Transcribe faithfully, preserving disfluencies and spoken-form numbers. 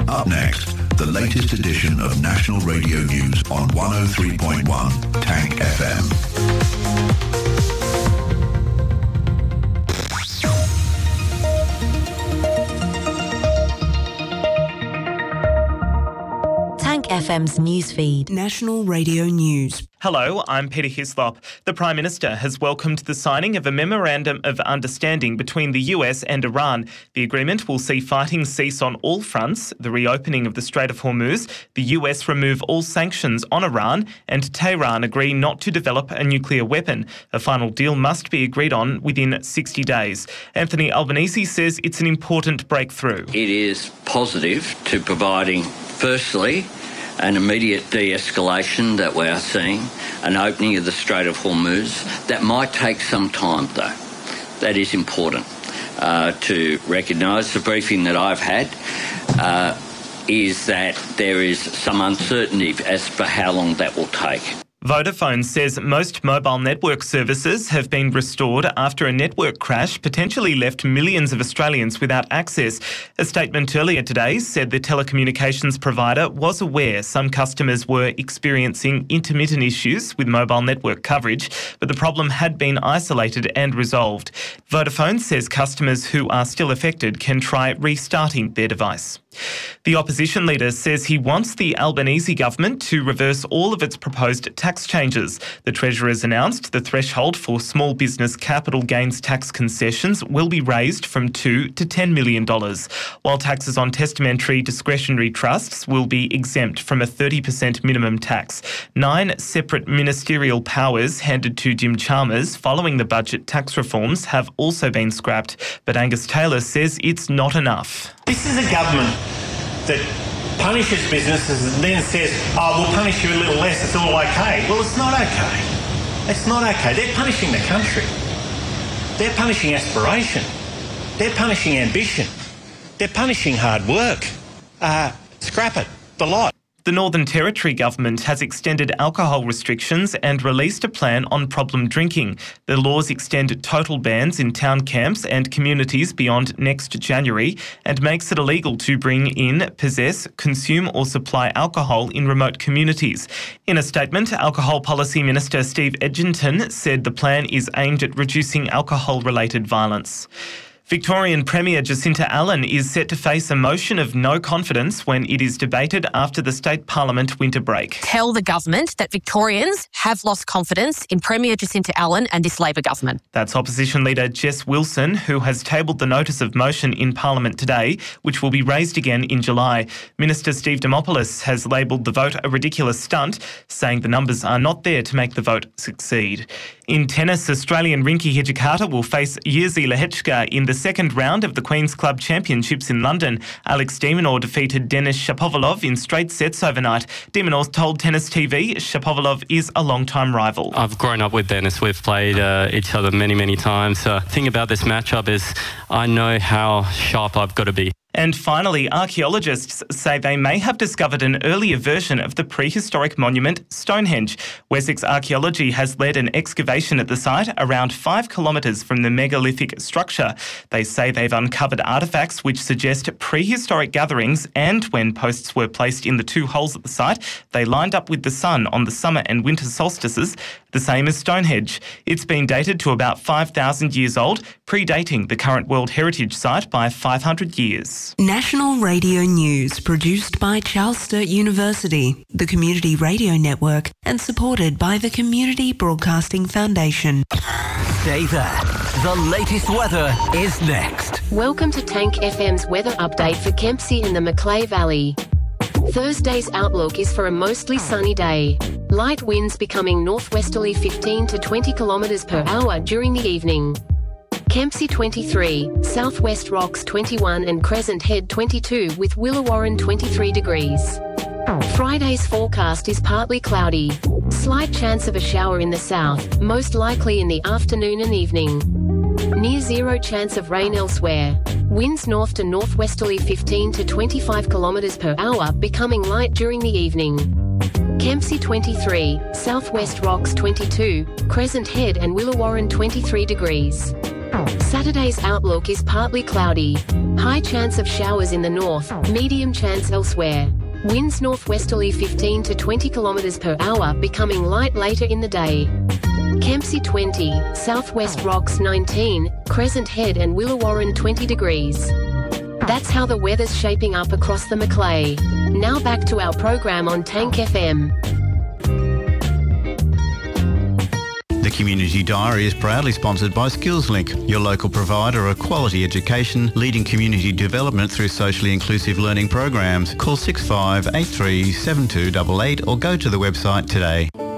Up next, the latest edition of National Radio News on one oh three point one Tank F M. F M's newsfeed. National Radio News. Hello, I'm Peter Hislop. The Prime Minister has welcomed the signing of a Memorandum of Understanding between the U S and Iran. The agreement will see fighting cease on all fronts, the reopening of the Strait of Hormuz, the U S remove all sanctions on Iran, and Tehran agree not to develop a nuclear weapon. A final deal must be agreed on within sixty days. Anthony Albanese says it's an important breakthrough. It is positive to providing, firstly, an immediate de-escalation that we are seeing, an opening of the Strait of Hormuz. That might take some time, though. That is important uh, to recognise. The briefing that I've had uh, is that there is some uncertainty as for how long that will take. Vodafone says most mobile network services have been restored after a network crash potentially left millions of Australians without access. A statement earlier today said the telecommunications provider was aware some customers were experiencing intermittent issues with mobile network coverage, but the problem had been isolated and resolved. Vodafone says customers who are still affected can try restarting their device. The opposition leader says he wants the Albanese government to reverse all of its proposed tax changes. The Treasurer's announced the threshold for small business capital gains tax concessions will be raised from two to ten million dollars, while taxes on testamentary discretionary trusts will be exempt from a thirty percent minimum tax. Nine separate ministerial powers handed to Jim Chalmers following the budget tax reforms have also been scrapped, but Angus Taylor says it's not enough. This is a government that punishes businesses and then says, oh, we'll punish you a little less, it's all okay. Well, it's not okay. It's not okay. They're punishing the country. They're punishing aspiration. They're punishing ambition. They're punishing hard work. Uh, scrap it, the lot. The Northern Territory government has extended alcohol restrictions and released a plan on problem drinking. The laws extend total bans in town camps and communities beyond next January and makes it illegal to bring in, possess, consume or supply alcohol in remote communities. In a statement, Alcohol Policy Minister Steve Edginton said the plan is aimed at reducing alcohol-related violence. Victorian Premier Jacinta Allan is set to face a motion of no confidence when it is debated after the state parliament winter break. Tell the government that Victorians have lost confidence in Premier Jacinta Allan and this Labor government. That's opposition leader Jess Wilson, who has tabled the notice of motion in Parliament today, which will be raised again in July. Minister Steve Dimopoulos has labelled the vote a ridiculous stunt, saying the numbers are not there to make the vote succeed. In tennis, Australian Rinky Hijikata will face Jerzy Lehečka in the second round of the Queen's Club Championships in London. Alex de Minaur defeated Denis Shapovalov in straight sets overnight. De Minaur told Tennis T V Shapovalov is a long-time rival. I've grown up with Denis. We've played uh, each other many, many times. The uh, thing about this matchup is I know how sharp I've got to be. And finally, archaeologists say they may have discovered an earlier version of the prehistoric monument Stonehenge. Wessex Archaeology has led an excavation at the site around five kilometres from the megalithic structure. They say they've uncovered artefacts which suggest prehistoric gatherings, and when posts were placed in the two holes at the site, they lined up with the sun on the summer and winter solstices, the same as Stonehenge. It's been dated to about five thousand years old, predating the current World Heritage Site by five hundred years. National Radio News, produced by Charles Sturt University, the Community Radio Network, and supported by the Community Broadcasting Foundation. Stay there. The latest weather is next. Welcome to Tank F M's weather update for Kempsey and the Macleay Valley. Thursday's outlook is for a mostly sunny day. Light winds becoming northwesterly fifteen to twenty kilometres per hour during the evening. Kempsey twenty-three, Southwest Rocks twenty-one and Crescent Head twenty-two with Willawarren twenty-three degrees. Friday's forecast is partly cloudy. Slight chance of a shower in the south, most likely in the afternoon and evening. Near zero chance of rain elsewhere. Winds north to northwesterly fifteen to twenty-five kilometres per hour, becoming light during the evening. Kempsey twenty-three, Southwest Rocks twenty-two, Crescent Head and Willawarren twenty-three degrees. Saturday's outlook is partly cloudy. High chance of showers in the north, medium chance elsewhere. Winds northwesterly fifteen to twenty kilometres per hour, becoming light later in the day. Kempsey twenty, Southwest Rocks nineteen, Crescent Head and Willawarren twenty degrees. That's how the weather's shaping up across the Macleay. Now back to our program on Tank F M. The Community Diary is proudly sponsored by SkillsLink, your local provider of quality education, leading community development through socially inclusive learning programs. Call six five eight three seven two eight eight or go to the website today.